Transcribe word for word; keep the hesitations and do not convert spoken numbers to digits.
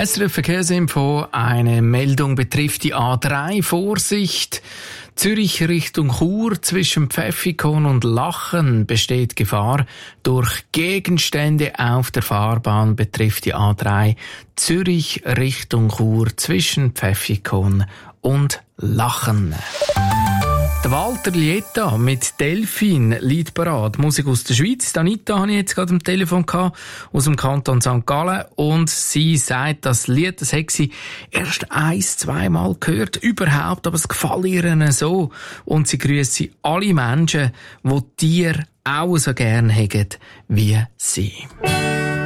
S R F Verkehrsinfo, eine Meldung betrifft die A drei. Vorsicht! Zürich Richtung Chur zwischen Pfäffikon und Lachen besteht Gefahr. Durch Gegenstände auf der Fahrbahn betrifft die A drei Zürich Richtung Chur zwischen Pfäffikon und Lachen. Der Walter Lieta mit Delfin, Lied parat. Musik aus der Schweiz. Die Anita habe ich jetzt gerade am Telefon gehabt, aus dem Kanton Sankt Gallen. Und sie sagt, das Lied, das hat sie erst ein-, zweimal gehört. Überhaupt, aber es gefällt ihr so. Und sie grüßt alle Menschen, die Tiere auch so gern haben wie sie.